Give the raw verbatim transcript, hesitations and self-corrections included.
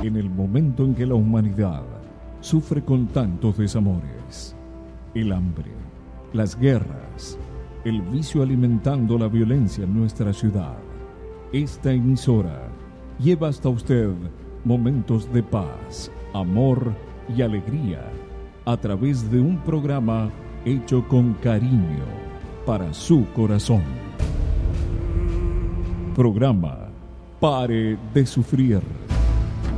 En el momento en que la humanidad sufre con tantos desamores, el hambre, las guerras, el vicio alimentando la violencia en nuestra ciudad, esta emisora lleva hasta usted momentos de paz, amor y alegría a través de un programa hecho con cariño para su corazón. Programa Pare de Sufrir.